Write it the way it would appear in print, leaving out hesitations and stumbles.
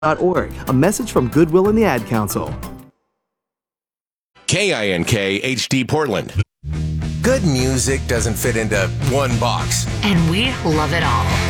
KINK.org. A message from Goodwill and the Ad Council. KINK HD Portland. Good music doesn't fit into one box. And we love it all.